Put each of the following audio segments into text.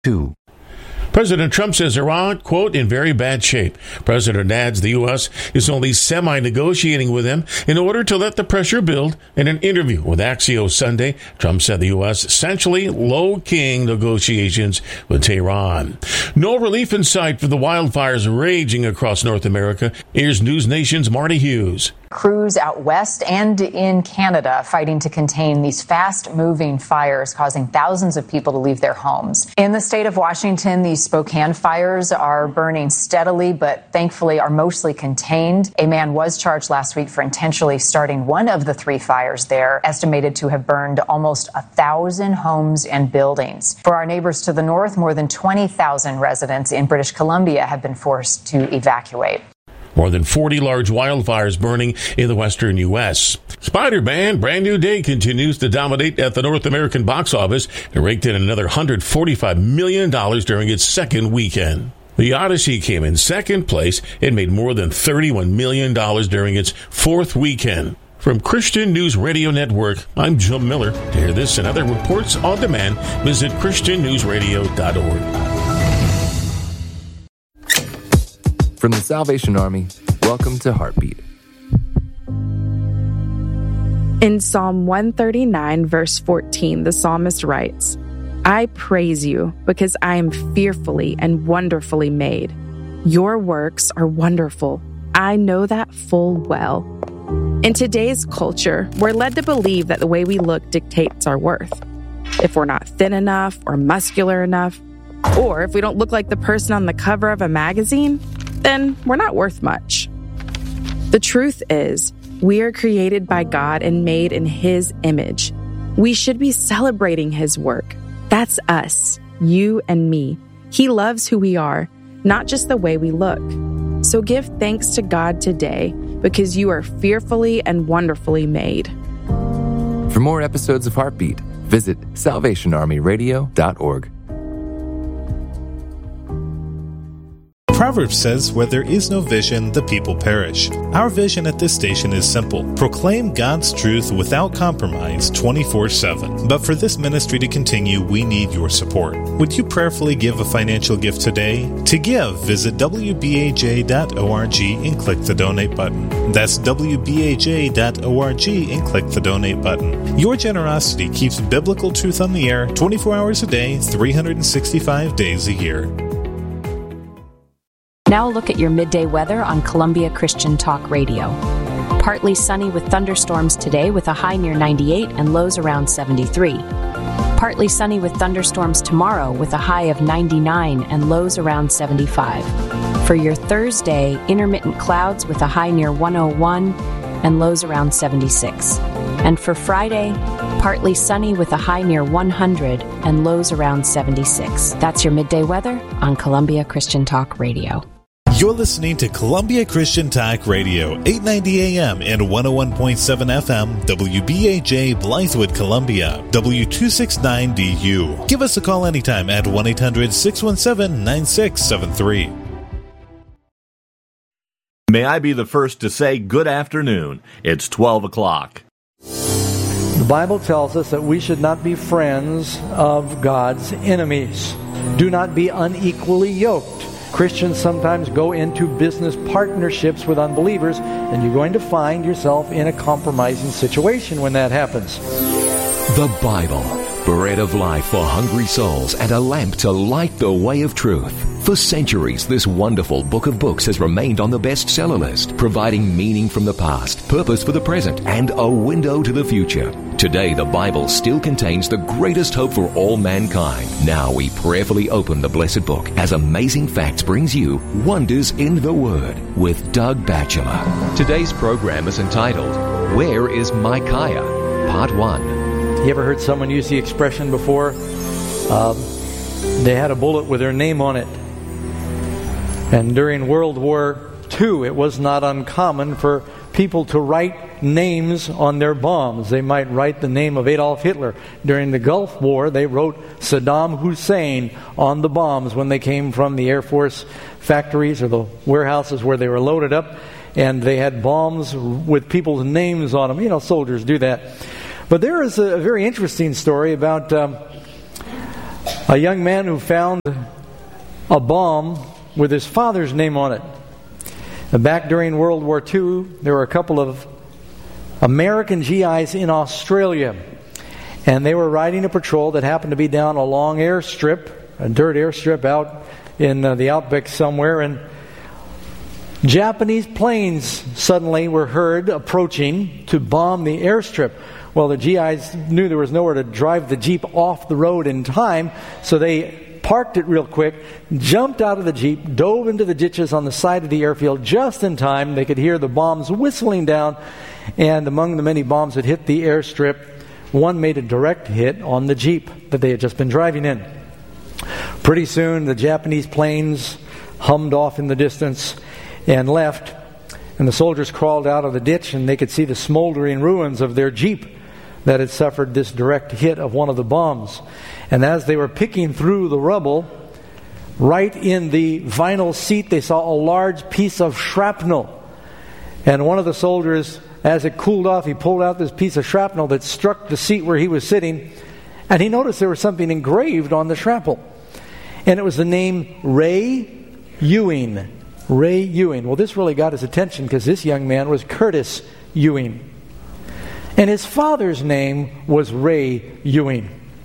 2. President Trump says Iran, quote, in very bad shape. President adds the U.S. is only semi-negotiating with them in order to let the pressure build. In an interview with Axios Sunday, Trump said the U.S. essentially low-keying negotiations with Tehran. No relief in sight for the wildfires raging across North America. Here's News Nation's Marty Hughes. Crews out west and in Canada fighting to contain these fast-moving fires causing thousands of people to leave their homes. In the state of Washington, these Spokane fires are burning steadily, but thankfully are mostly contained. A man was charged last week for intentionally starting one of the 3 fires there, estimated to have burned almost 1,000 homes and buildings. For our neighbors to the north, more than 20,000 residents in British Columbia have been forced to evacuate. More than 40 large wildfires burning in the western U.S. Spider-Man Brand New Day continues to dominate at the North American box office. It raked in another $145 million during its second weekend. The Odyssey came in second place. It made more than $31 million during its fourth weekend. From Christian News Radio Network, I'm Jim Miller. To hear this and other reports on demand, visit ChristianNewsRadio.org. From the Salvation Army, welcome to Heartbeat. In Psalm 139, verse 14, the psalmist writes, I praise you because I am fearfully and wonderfully made. Your works are wonderful. I know that full well. In today's culture, we're led to believe that the way we look dictates our worth. If we're not thin enough or muscular enough, or if we don't look like the person on the cover of a magazine, then we're not worth much. The truth is, we are created by God and made in His image. We should be celebrating His work. That's us, you and me. He loves who we are, not just the way we look. So give thanks to God today because you are fearfully and wonderfully made. For more episodes of Heartbeat, visit salvationarmyradio.org. Proverbs says, where there is no vision, the people perish. Our vision at this station is simple. Proclaim God's truth without compromise 24/7. But for this ministry to continue, we need your support. Would you prayerfully give a financial gift today? To give, visit wbaj.org and click the donate button. That's wbaj.org and click the donate button. Your generosity keeps biblical truth on the air 24 hours a day, 365 days a year. Now look at your midday weather on Columbia Christian Talk Radio. Partly sunny with thunderstorms today with a high near 98 and lows around 73. Partly sunny with thunderstorms tomorrow with a high of 99 and lows around 75. For your Thursday, intermittent clouds with a high near 101 and lows around 76. And for Friday, partly sunny with a high near 100 and lows around 76. That's your midday weather on Columbia Christian Talk Radio. You're listening to Columbia Christian Talk Radio, 890 AM and 101.7 FM, WBAJ Blythewood, Columbia, W269DU. Give us a call anytime at 1-800-617-9673. May I be the first to say good afternoon. It's 12 o'clock. The Bible tells us that we should not be friends of God's enemies. Do not be unequally yoked. Christians sometimes go into business partnerships with unbelievers, and you're going to find yourself in a compromising situation when that happens. The Bible, bread of life for hungry souls and a lamp to light the way of truth. For centuries, this wonderful book of books has remained on the bestseller list, providing meaning from the past, purpose for the present, and a window to the future. Today, the Bible still contains the greatest hope for all mankind. Now we prayerfully open the blessed book as Amazing Facts brings you Wonders in the Word with Doug Batchelor. Today's program is entitled, Where is Micaiah? Part 1. You ever heard someone use the expression before? They had a bullet with their name on it. And during World War II, it was not uncommon for people to write names on their bombs. They might write the name of Adolf Hitler. During the Gulf War, they wrote Saddam Hussein on the bombs when they came from the Air Force factories or the warehouses where they were loaded up, and they had bombs with people's names on them. You know, soldiers do that. But there is a very interesting story about A young man who found a bomb with his father's name on it. Back during World War II, there were a couple of American GIs in Australia, and they were riding a patrol that happened to be down a long airstrip, a dirt airstrip out in the outback somewhere, and Japanese planes suddenly were heard approaching to bomb the airstrip. Well, the GIs knew there was nowhere to drive the Jeep off the road in time, so they parked it real quick, jumped out of the Jeep, dove into the ditches on the side of the airfield just in time. They could hear the bombs whistling down, and among the many bombs that hit the airstrip, one made a direct hit on the Jeep that they had just been driving in. Pretty soon, the Japanese planes hummed off in the distance and left, and the soldiers crawled out of the ditch, and they could see the smoldering ruins of their Jeep that had suffered this direct hit of one of the bombs. And as they were picking through the rubble, right in the vinyl seat, they saw a large piece of shrapnel. And one of the soldiers, as it cooled off, he pulled out this piece of shrapnel that struck the seat where he was sitting, and he noticed there was something engraved on the shrapnel. And it was the name Ray Ewing. Ray Ewing. Well, this really got his attention because this young man was Curtis Ewing. And his father's name was Ray Ewing.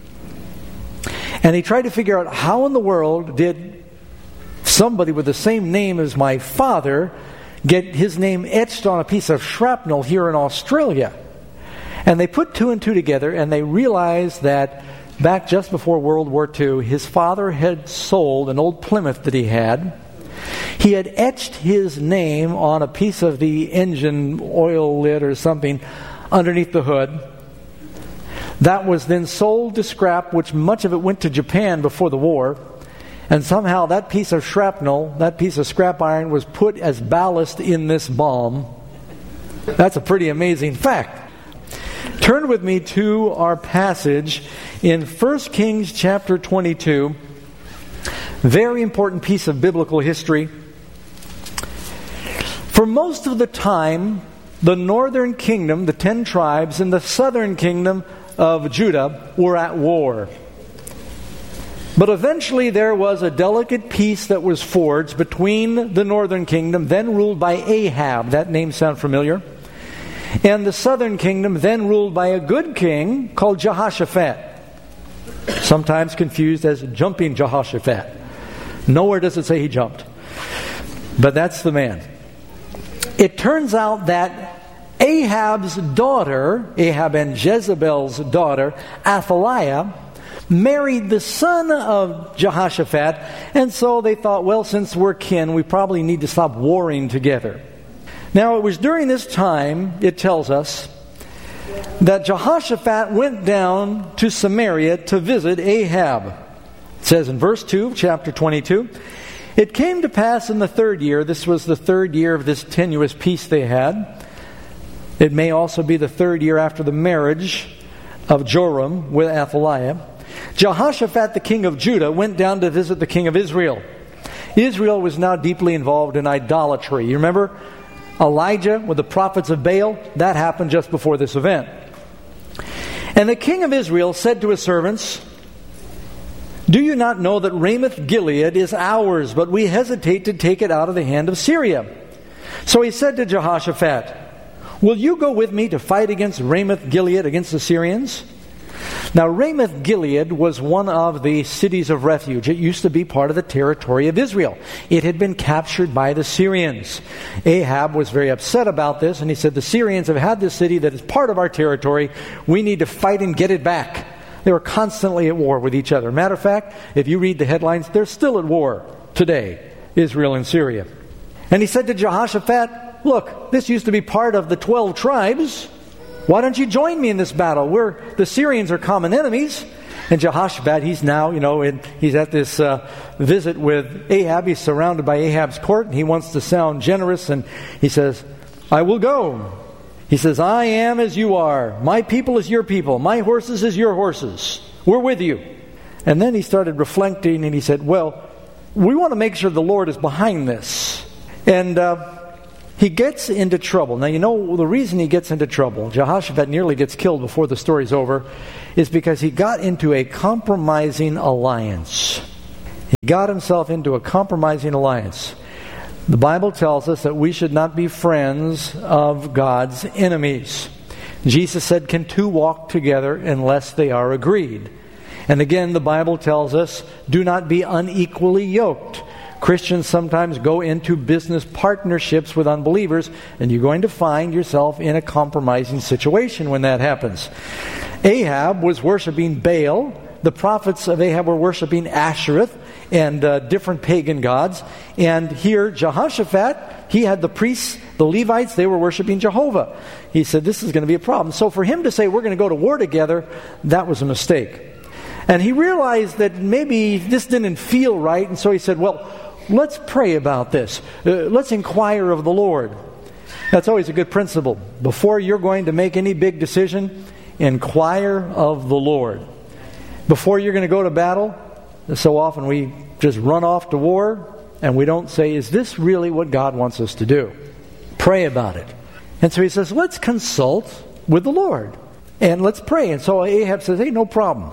And he tried to figure out how in the world did somebody with the same name as my father get his name etched on a piece of shrapnel here in Australia. And they put two and two together, and they realized that back just before World War II, his father had sold an old Plymouth that he had. He had etched his name on a piece of the engine oil lid or something underneath the hood. That was then sold to scrap, which much of it went to Japan before the war. And somehow that piece of shrapnel, that piece of scrap iron, was put as ballast in this bomb. That's a pretty amazing fact. Turn with me to our passage in 1 Kings chapter 22. Very important piece of biblical history. For most of the time, the northern kingdom, the 10 tribes, and the southern kingdom of Judah were at war. But eventually there was a delicate peace that was forged between the northern kingdom, then ruled by Ahab. That name sound familiar? And the southern kingdom, then ruled by a good king called Jehoshaphat. Sometimes confused as jumping Jehoshaphat. Nowhere does it say he jumped. But that's the man. It turns out that Ahab's daughter, Ahab and Jezebel's daughter, Athaliah, married the son of Jehoshaphat, and so they thought, well, since we're kin, we probably need to stop warring together. Now, it was during this time, it tells us, that Jehoshaphat went down to Samaria to visit Ahab. It says in verse 2 of chapter 22, it came to pass in the 3rd year, this was the 3rd year of this tenuous peace they had. It may also be the 3rd year after the marriage of Joram with Athaliah. Jehoshaphat, the king of Judah, went down to visit the king of Israel. Israel was now deeply involved in idolatry. You remember Elijah with the prophets of Baal? That happened just before this event. And the king of Israel said to his servants, do you not know that Ramoth Gilead is ours, but we hesitate to take it out of the hand of Syria? So he said to Jehoshaphat, will you go with me to fight against Ramoth Gilead, against the Syrians? Now, Ramoth Gilead was one of the cities of refuge. It used to be part of the territory of Israel. It had been captured by the Syrians. Ahab was very upset about this, and he said, the Syrians have had this city that is part of our territory. We need to fight and get it back. They were constantly at war with each other. Matter of fact, if you read the headlines, they're still at war today, Israel and Syria. And he said to Jehoshaphat, look, this used to be part of the 12 tribes. Why don't you join me in this battle? The Syrians are common enemies. And Jehoshaphat, he's now, he's at this visit with Ahab. He's surrounded by Ahab's court, and he wants to sound generous. And he says, I will go. He says, I am as you are. My people is your people. My horses is your horses. We're with you. And then he started reflecting, and he said, well, we want to make sure the Lord is behind this. And he gets into trouble. Now, you know the reason he gets into trouble, Jehoshaphat nearly gets killed before the story's over, is because he got into a compromising alliance. He got himself into a compromising alliance. The Bible tells us that we should not be friends of God's enemies. Jesus said, "Can two walk together unless they are agreed?" And again, the Bible tells us, "Do not be unequally yoked." Christians sometimes go into business partnerships with unbelievers, and you're going to find yourself in a compromising situation when that happens. Ahab was worshiping Baal. The prophets of Ahab were worshiping Ashereth and different pagan gods. And here, Jehoshaphat, he had the priests, the Levites, they were worshiping Jehovah. He said, this is going to be a problem. So for him to say, we're going to go to war together, that was a mistake. And he realized that maybe this didn't feel right, and so he said, well, let's pray about this. Let's inquire of the Lord. That's always a good principle. Before you're going to make any big decision, inquire of the Lord. Before you're going to go to battle, so often we just run off to war and we don't say, is this really what God wants us to do? Pray about it. And so he says, let's consult with the Lord and let's pray. And so Ahab says, hey, no problem.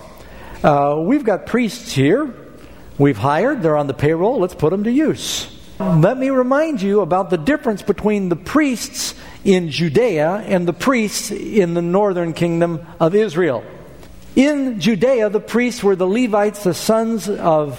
We've got priests here. We've hired. They're on the payroll. Let's put them to use. Let me remind you about the difference between the priests in Judea and the priests in the northern kingdom of Israel. In Judea, the priests were the Levites, the sons of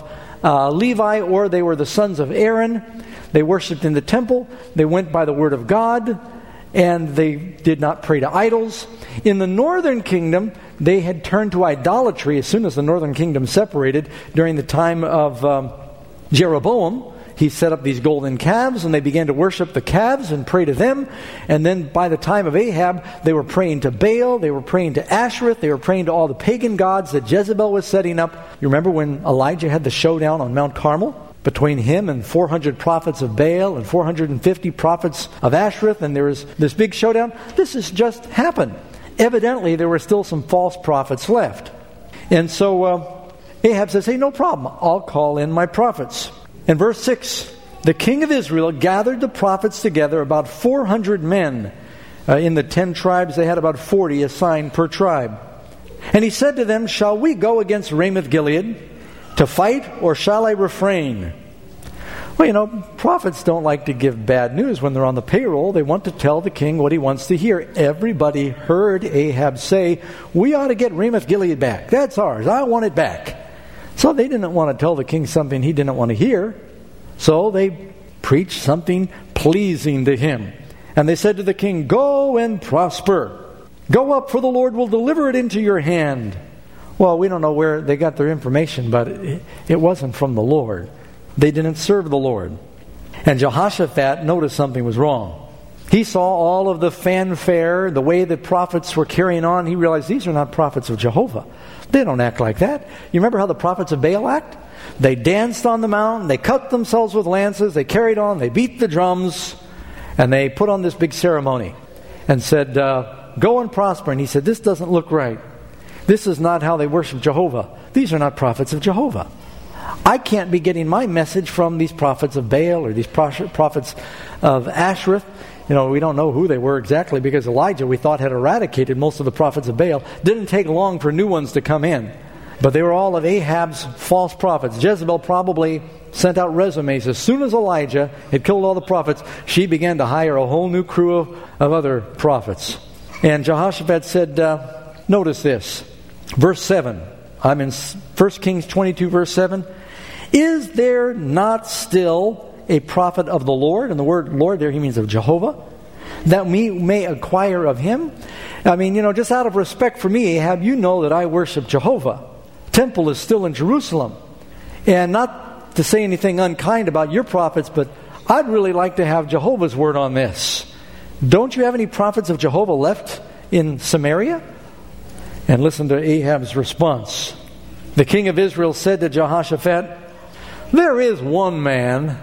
Levi, or they were the sons of Aaron. They worshipped in the temple. They went by the word of God, and they did not pray to idols. In the northern kingdom, they had turned to idolatry as soon as the northern kingdom separated during the time of Jeroboam. He set up these golden calves, and they began to worship the calves and pray to them. And then by the time of Ahab, they were praying to Baal, they were praying to Ashereth, they were praying to all the pagan gods that Jezebel was setting up. You remember when Elijah had the showdown on Mount Carmel between him and 400 prophets of Baal and 450 prophets of Ashereth, and there was this big showdown? This has just happened. Evidently, there were still some false prophets left. And so Ahab says, hey, no problem. I'll call in my prophets. In verse 6, the king of Israel gathered the prophets together, about 400 men. In the 10 tribes, they had about 40 assigned per tribe. And he said to them, shall we go against Ramoth-Gilead to fight, or shall I refrain? Well, you know, prophets don't like to give bad news when they're on the payroll. They want to tell the king what he wants to hear. Everybody heard Ahab say, we ought to get Ramoth-Gilead back. That's ours. I want it back. So they didn't want to tell the king something he didn't want to hear. So they preached something pleasing to him. And they said to the king, go and prosper. Go up, for the Lord will deliver it into your hand. Well, we don't know where they got their information, but it wasn't from the Lord. They didn't serve the Lord. And Jehoshaphat noticed something was wrong. He saw all of the fanfare, the way the prophets were carrying on. He realized these are not prophets of Jehovah. They don't act like that. You remember how the prophets of Baal act? They danced on the mountain, they cut themselves with lances, they carried on, they beat the drums, and they put on this big ceremony and said, go and prosper. And he said, this doesn't look right. This is not how they worship Jehovah. These are not prophets of Jehovah. I can't be getting my message from these prophets of Baal or these prophets of Ashereth. You know, we don't know who they were exactly, because Elijah, we thought, had eradicated most of the prophets of Baal. Didn't take long for new ones to come in. But they were all of Ahab's false prophets. Jezebel probably sent out resumes. As soon as Elijah had killed all the prophets, she began to hire a whole new crew of other prophets. And Jehoshaphat said, notice this. Verse 7. I'm in 1 Kings 22, verse 7. Is there not still a prophet of the Lord? And the word Lord there, he means of Jehovah. That we may acquire of him. I mean, you know, just out of respect for me, Ahab, you know that I worship Jehovah. Temple is still in Jerusalem. And not to say anything unkind about your prophets, but I'd really like to have Jehovah's word on this. Don't you have any prophets of Jehovah left in Samaria? And listen to Ahab's response. The king of Israel said to Jehoshaphat, there is one man.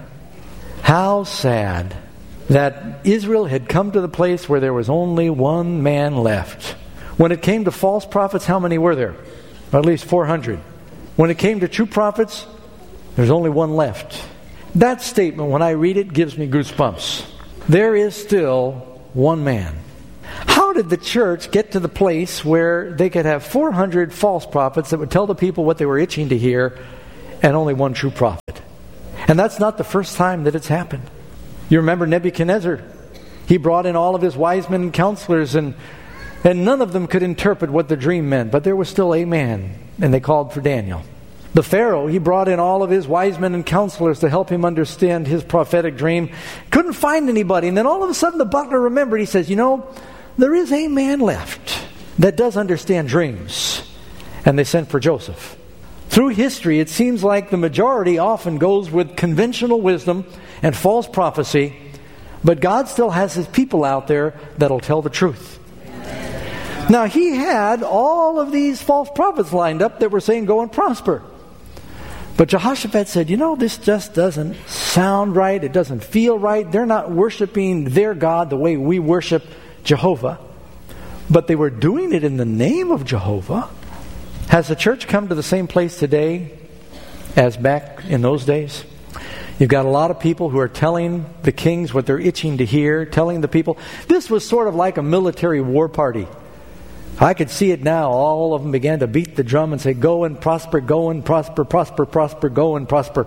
How sad that Israel had come to the place where there was only one man left. When it came to false prophets, how many were there? At least 400. When it came to true prophets, there's only one left. That statement, when I read it, gives me goosebumps. there is still one man. How did the church get to the place where they could have 400 false prophets that would tell the people what they were itching to hear and only one true prophet? And that's not the first time that it's happened. You remember Nebuchadnezzar. He brought in all of his wise men and counselors, and none of them could interpret what the dream meant, but there was still a man, and they called for Daniel. The Pharaoh, he brought in all of his wise men and counselors to help him understand his prophetic dream. Couldn't find anybody, and then all of a sudden the butler remembered. He says, there is a man left that does understand dreams. And they sent for Joseph. Through history, it seems like the majority often goes with conventional wisdom and false prophecy, but God still has His people out there that'll tell the truth. Now, He had all of these false prophets lined up that were saying, go and prosper. But Jehoshaphat said, this just doesn't sound right. It doesn't feel right. They're not worshiping their God the way we worship Jehovah. But they were doing it in the name of Jehovah. Has the church come to the same place today as back in those days? You've got a lot of people who are telling the kings what they're itching to hear, telling the people. This was sort of like a military war party. I could see it now. All of them began to beat the drum and say, go and prosper, go and prosper, prosper, prosper, go and prosper.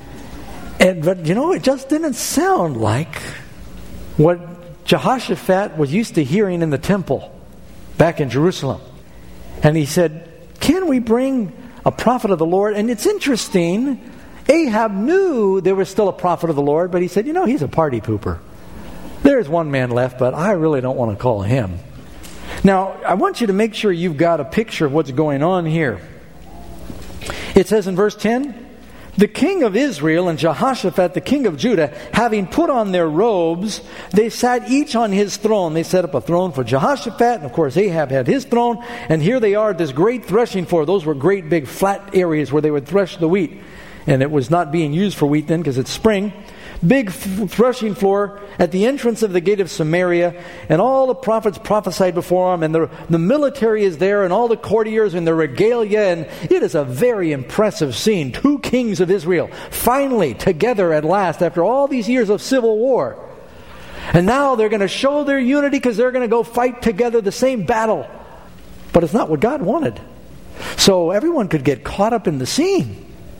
But it just didn't sound like what Jehoshaphat was used to hearing in the temple back in Jerusalem. And he said, can we bring a prophet of the Lord? And it's interesting, Ahab knew there was still a prophet of the Lord, but he said, he's a party pooper. There's one man left, but I really don't want to call him. Now, I want you to make sure you've got a picture of what's going on here. It says in verse 10, the king of Israel and Jehoshaphat, the king of Judah, having put on their robes, they sat each on his throne. They set up a throne for Jehoshaphat, and of course Ahab had his throne, and here they are at this great threshing floor. Those were great big flat areas where they would thresh the wheat, and it was not being used for wheat then because it's spring. Big threshing floor at the entrance of the gate of Samaria, and all the prophets prophesied before him, and the military is there, and all the courtiers and the regalia, and it is a very impressive scene. 2 kings of Israel finally together at last after all these years of civil war. And now they're going to show their unity because they're going to go fight together the same battle. But it's not what God wanted. So everyone could get caught up in the scene.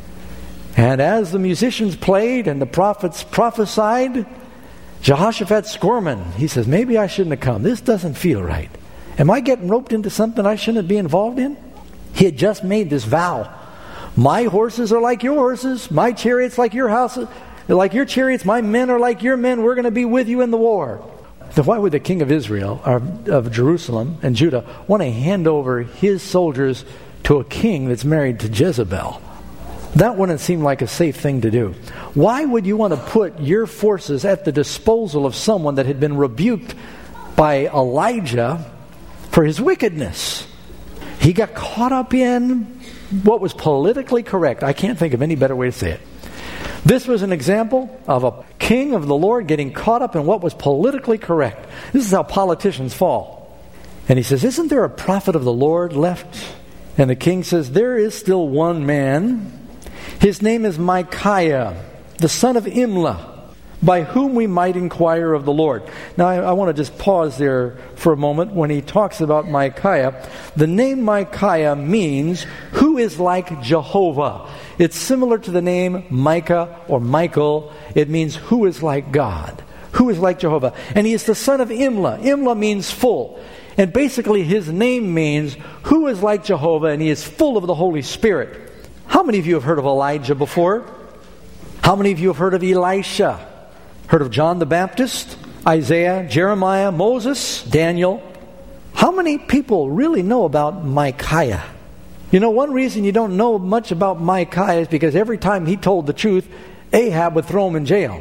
And as the musicians played and the prophets prophesied, Jehoshaphat's squirming. He says, maybe I shouldn't have come. This doesn't feel right. Am I getting roped into something I shouldn't be involved in? He had just made this vow. My horses are like your horses. My chariots like your houses. Like your chariots, my men are like your men. We're going to be with you in the war. So why would the king of Israel, of Jerusalem and Judah, want to hand over his soldiers to a king that's married to Jezebel? That wouldn't seem like a safe thing to do. Why would you want to put your forces at the disposal of someone that had been rebuked by Elijah for his wickedness? He got caught up in what was politically correct. I can't think of any better way to say it. This was an example of a king of the Lord getting caught up in what was politically correct. This is how politicians fall. And he says, isn't there a prophet of the Lord left? And the king says, there is still one man. His name is Micaiah, the son of Imlah, by whom we might inquire of the Lord. Now, I want to just pause there for a moment. When he talks about Micaiah, the name Micaiah means who is like Jehovah. It's similar to the name Micah or Michael. It means who is like God, who is like Jehovah. And he is the son of Imlah. Imlah means full. And basically his name means who is like Jehovah, and he is full of the Holy Spirit. How many of you have heard of Elijah before? How many of you have heard of Elisha? Heard of John the Baptist, Isaiah, Jeremiah, Moses, Daniel? How many people really know about Micaiah? One reason you don't know much about Micaiah is because every time he told the truth, Ahab would throw him in jail.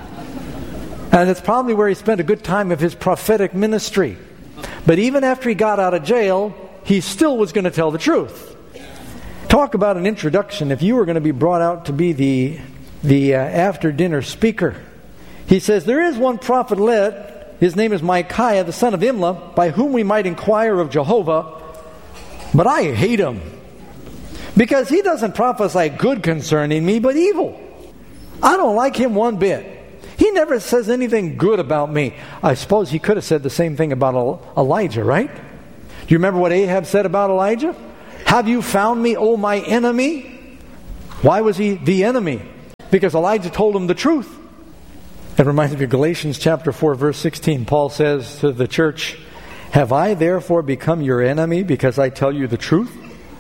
And that's probably where he spent a good time of his prophetic ministry. But even after he got out of jail, he still was going to tell the truth. Talk about an introduction. If you were going to be brought out to be the after-dinner speaker. He says, there is one prophet led. His name is Micaiah, the son of Imlah, by whom we might inquire of Jehovah. But I hate him, because he doesn't prophesy good concerning me, but evil. I don't like him one bit. He never says anything good about me. I suppose he could have said the same thing about Elijah, right? Do you remember what Ahab said about Elijah? Have you found me, O my enemy? Why was he the enemy? Because Elijah told him the truth. It reminds me of Galatians chapter 4, verse 16. Paul says to the church, have I therefore become your enemy because I tell you the truth?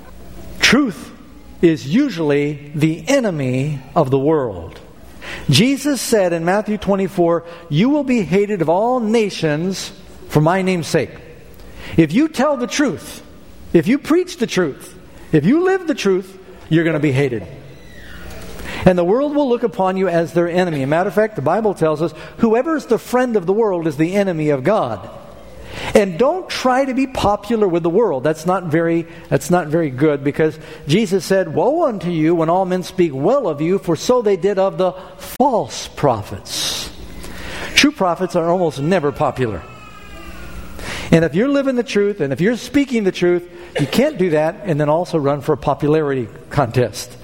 Truth is usually the enemy of the world. Jesus said in Matthew 24, you will be hated of all nations for my name's sake. If you tell the truth, if you preach the truth, if you live the truth, you're going to be hated. And the world will look upon you as their enemy. As a matter of fact, the Bible tells us, whoever is the friend of the world is the enemy of God. And don't try to be popular with the world. That's not very good, because Jesus said, woe unto you when all men speak well of you, for so they did of the false prophets. True prophets are almost never popular. And if you're living the truth, and if you're speaking the truth, you can't do that and then also run for a popularity contest.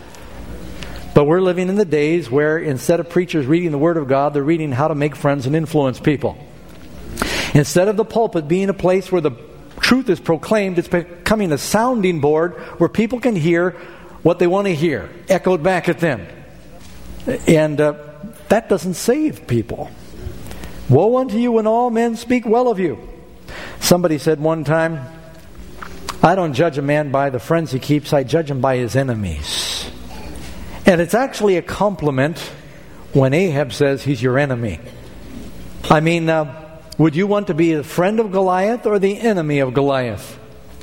But we're living in the days where instead of preachers reading the Word of God, they're reading how to make friends and influence people. Instead of the pulpit being a place where the truth is proclaimed, it's becoming a sounding board where people can hear what they want to hear, echoed back at them. And that doesn't save people. Woe unto you when all men speak well of you. Somebody said one time, I don't judge a man by the friends he keeps, I judge him by his enemies. And it's actually a compliment when Ahab says he's your enemy. I mean, would you want to be a friend of Goliath or the enemy of Goliath?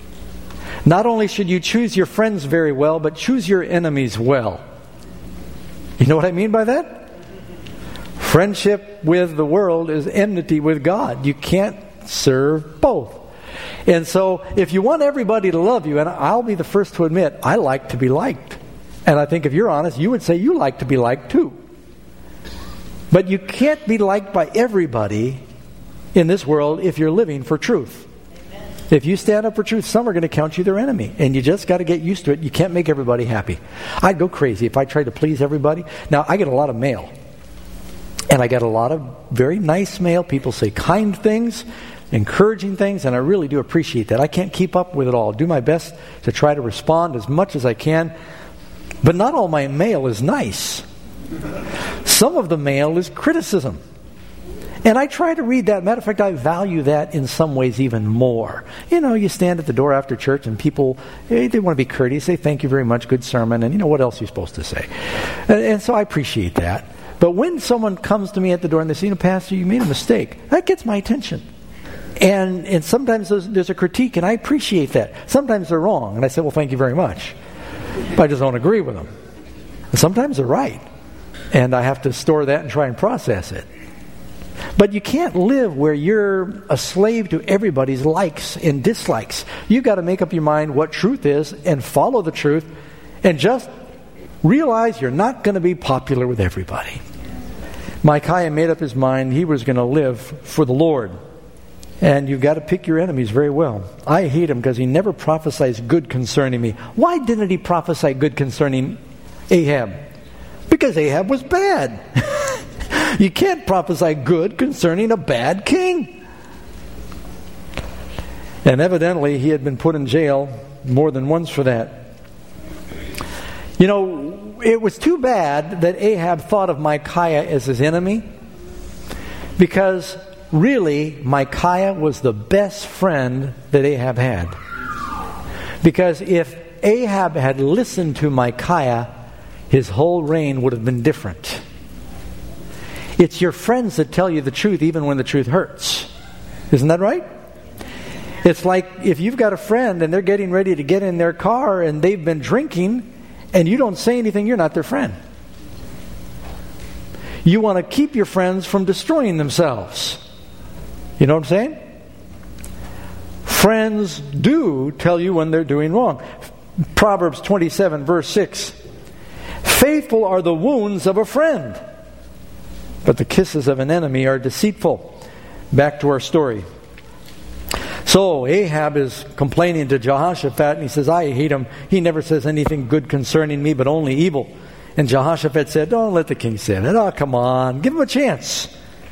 Not only should you choose your friends very well, but choose your enemies well. You know what I mean by that? Friendship with the world is enmity with God. You can't serve both. And so, if you want everybody to love you, and I'll be the first to admit, I like to be liked. And I think if you're honest, you would say you like to be liked too. But you can't be liked by everybody in this world if you're living for truth. If you stand up for truth, some are going to count you their enemy. And you just got to get used to it. You can't make everybody happy. I'd go crazy if I tried to please everybody. Now, I get a lot of mail. And I get a lot of very nice mail. People say kind things, encouraging things, and I really do appreciate that. I can't keep up with it all. Do my best to try to respond as much as I can. But not all my mail is nice. Some of the mail is criticism. And I try to read that. Matter of fact, I value that in some ways even more. You know, you stand at the door after church and people, they want to be courteous. Say, thank you very much, good sermon. And you know, what else are you supposed to say? And so I appreciate that. But when someone comes to me at the door and they say, Pastor, you made a mistake, that gets my attention. And sometimes there's a critique, and I appreciate that. Sometimes they're wrong. And I say, well, thank you very much. But I just don't agree with them. And sometimes they're right. And I have to store that and try and process it. But you can't live where you're a slave to everybody's likes and dislikes. You've got to make up your mind what truth is and follow the truth and just realize you're not going to be popular with everybody. Micaiah made up his mind he was going to live for the Lord. And you've got to pick your enemies very well. I hate him because he never prophesies good concerning me. Why didn't he prophesy good concerning Ahab? Because Ahab was bad. You can't prophesy good concerning a bad king. And evidently he had been put in jail more than once for that. You know, it was too bad that Ahab thought of Micaiah as his enemy, because really Micaiah was the best friend that Ahab had. Because if Ahab had listened to Micaiah, his whole reign would have been different. It's your friends that tell you the truth even when the truth hurts. Isn't that right? It's like if you've got a friend and they're getting ready to get in their car and they've been drinking and you don't say anything, you're not their friend. You want to keep your friends from destroying themselves. You know what I'm saying? Friends do tell you when they're doing wrong. Proverbs 27 verse 6. Faithful are the wounds of a friend, but the kisses of an enemy are deceitful. Back to our story. So Ahab is complaining to Jehoshaphat, and he says, I hate him. He never says anything good concerning me, but only evil. And Jehoshaphat said, don't let the king say that. Oh, come on. Give him a chance.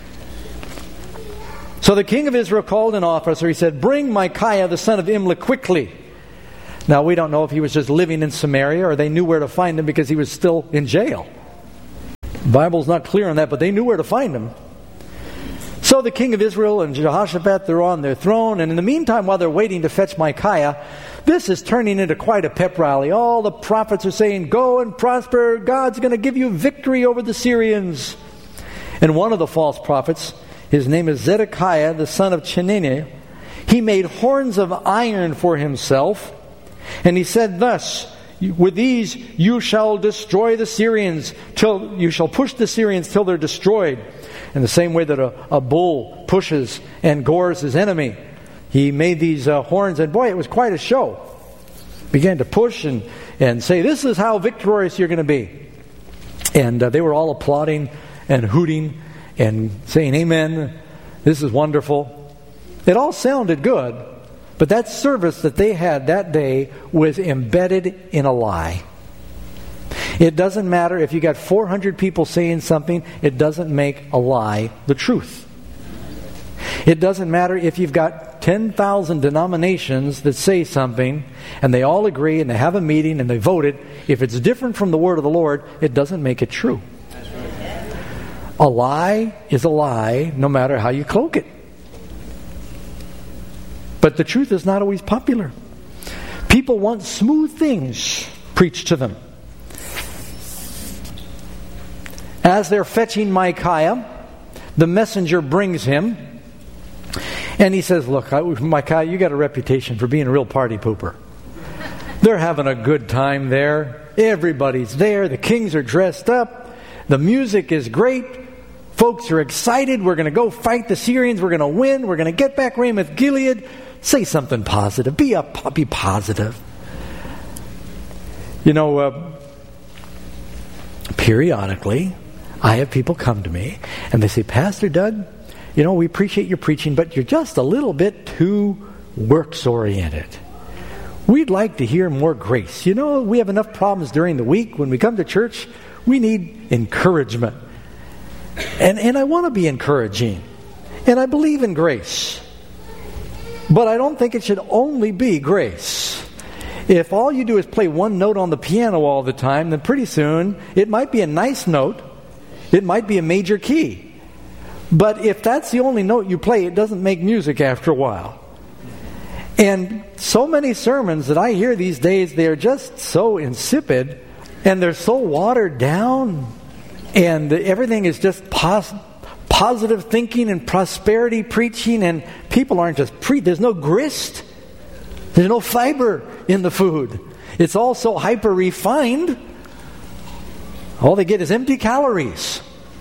So the king of Israel called an officer. He said, bring Micaiah the son of Imlah quickly. Now, we don't know if he was just living in Samaria or they knew where to find him because he was still in jail. The Bible's not clear on that, but they knew where to find him. So the king of Israel and Jehoshaphat, they're on their throne. And in the meantime, while they're waiting to fetch Micaiah, this is turning into quite a pep rally. All the prophets are saying, go and prosper. God's going to give you victory over the Syrians. And one of the false prophets, his name is Zedekiah, the son of Chenaanah, he made horns of iron for himself. And he said thus, with these you shall destroy the Syrians, till you shall push the Syrians till they're destroyed. In the same way that a bull pushes and gores his enemy, he made these horns, and boy, it was quite a show. Began to push and say, this is how victorious you're going to be. And they were all applauding and hooting and saying, amen, this is wonderful. It all sounded good. But that service that they had that day was embedded in a lie. It doesn't matter if you got 400 people saying something, it doesn't make a lie the truth. It doesn't matter if you've got 10,000 denominations that say something and they all agree and they have a meeting and they voted. If it's different from the word of the Lord, it doesn't make it true. A lie is a lie no matter how you cloak it. But the truth is not always popular. People want smooth things preached to them. As they're fetching Micaiah, the messenger brings him. And he says, look, Micaiah, you got a reputation for being a real party pooper. They're having a good time there. Everybody's there. The kings are dressed up. The music is great. Folks are excited. We're going to go fight the Syrians. We're going to win. We're going to get back Ramoth Gilead. Say something positive. Be positive. You know, periodically, I have people come to me and they say, Pastor Doug, you know, we appreciate your preaching, but you're just a little bit too works-oriented. We'd like to hear more grace. You know, we have enough problems during the week. When we come to church, we need encouragement. And I want to be encouraging. And I believe in grace. But I don't think it should only be grace. If all you do is play one note on the piano all the time, then pretty soon it might be a nice note. It might be a major key. But if that's the only note you play, it doesn't make music after a while. And so many sermons that I hear these days, they're just so insipid and they're so watered down. And everything is just positive thinking and prosperity preaching, and people aren't just there's no grist. There's no fiber in the food. It's all so hyper refined. All they get is empty calories.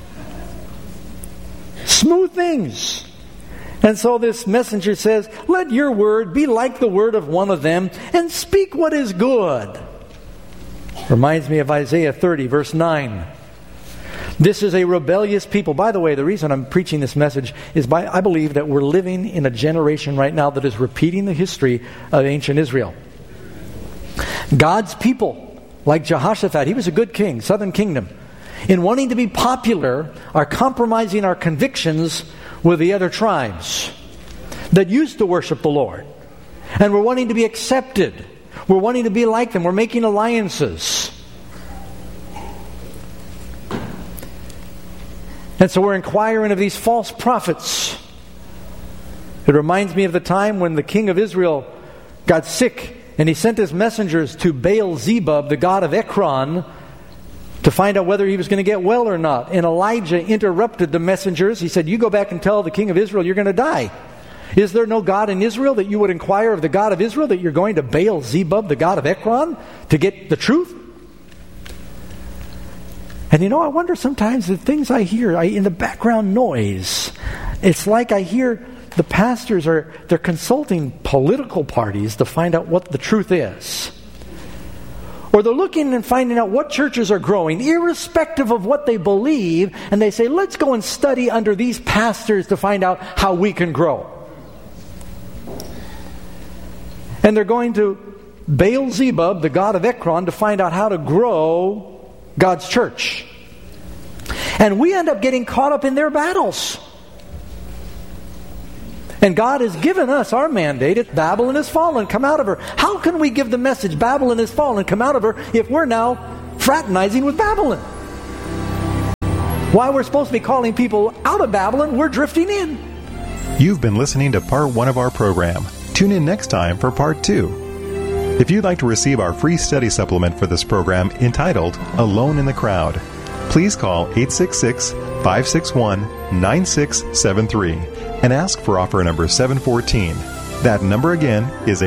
Smooth things. And so this messenger says, let your word be like the word of one of them, and speak what is good. Reminds me of Isaiah 30, verse 9. This is a rebellious people. By the way, the reason I'm preaching this message is I believe that we're living in a generation right now that is repeating the history of ancient Israel. God's people, like Jehoshaphat, he was a good king, southern kingdom, in wanting to be popular, are compromising our convictions with the other tribes that used to worship the Lord. And we're wanting to be accepted. We're wanting to be like them. We're making alliances. And so we're inquiring of these false prophets. It reminds me of the time when the king of Israel got sick and he sent his messengers to Baal-zebub, the god of Ekron, to find out whether he was going to get well or not. And Elijah interrupted the messengers. He said, you go back and tell the king of Israel you're going to die. Is there no God in Israel that you would inquire of the God of Israel that you're going to Baal-zebub, the god of Ekron, to get the truth? And you know, I wonder sometimes the things I hear in the background noise. It's like I hear the pastors they're consulting political parties to find out what the truth is. Or they're looking and finding out what churches are growing, irrespective of what they believe, and they say, let's go and study under these pastors to find out how we can grow. And they're going to Baal-zebub, the god of Ekron, to find out how to grow God's church. And we end up getting caught up in their battles. And God has given us our mandate. It's Babylon has fallen, come out of her. How can we give the message, Babylon has fallen, come out of her, if we're now fraternizing with Babylon? While we're supposed to be calling people out of Babylon, we're drifting in. You've been listening to Part 1 of our program. Tune in next time for Part 2. If you'd like to receive our free study supplement for this program entitled Alone in the Crowd, please call 866-561-9673 and ask for offer number 714. That number again is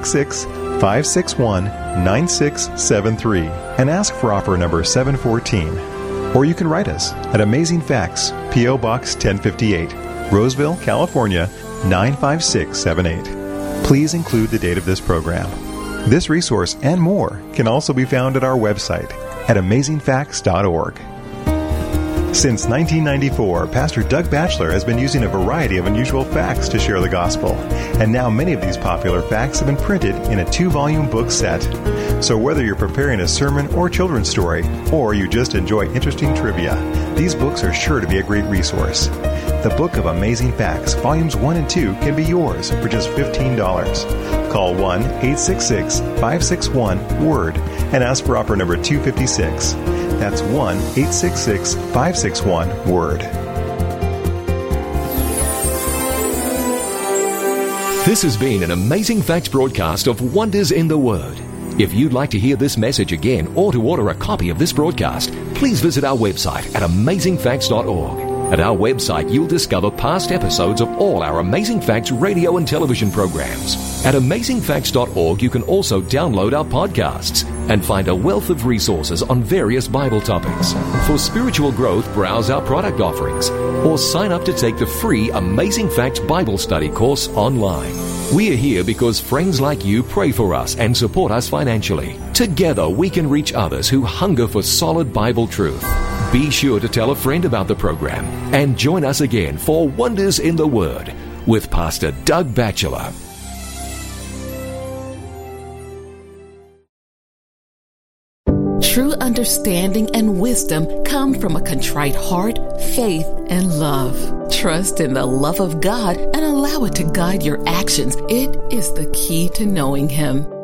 866-561-9673 and ask for offer number 714. Or you can write us at Amazing Facts, P.O. Box 1058, Roseville, California, 95678. Please include the date of this program. This resource and more can also be found at our website at amazingfacts.org. Since 1994, Pastor Doug Batchelor has been using a variety of unusual facts to share the gospel, and now many of these popular facts have been printed in a 2-volume book set. So whether you're preparing a sermon or children's story, or you just enjoy interesting trivia, these books are sure to be a great resource. The Book of Amazing Facts, Volumes 1 and 2 can be yours for just $15. Call 1-866-561-WORD and ask for offer number 256. That's 1-866-561-WORD. This has been an Amazing Facts broadcast of Wonders in the Word. If you'd like to hear this message again or to order a copy of this broadcast, please visit our website at amazingfacts.org. At our website, you'll discover past episodes of all our Amazing Facts radio and television programs. At amazingfacts.org, you can also download our podcasts and find a wealth of resources on various Bible topics. For spiritual growth, browse our product offerings or sign up to take the free Amazing Facts Bible Study course online. We are here because friends like you pray for us and support us financially. Together, we can reach others who hunger for solid Bible truth. Be sure to tell a friend about the program and join us again for Wonders in the Word with Pastor Doug Batchelor. True understanding and wisdom come from a contrite heart, faith, and love. Trust in the love of God and allow it to guide your actions. It is the key to knowing Him.